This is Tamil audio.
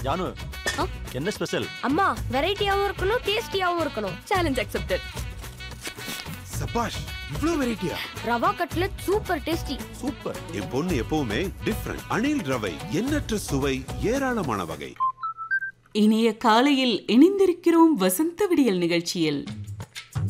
ஜானு என்ன ஸ்பெஷல்? அம்மா வெரைட்டியாவும் இருக்கணும் டேஸ்டியாவும் இருக்கணும். Challenge accepted. சபாஷ், இவ்ளோ வெரைட்டியா? Rava cutlet super tasty. Super. என் பொண்ணு எப்பவுமே டிஃபரண்ட். அணில் ரவை, எண்ணற்ற சுவை, ஏராளமான வகை. இனிய காலையில் இணைந்திருக்கிறோம் வசந்த விடியல் நிகழ்ச்சியில்.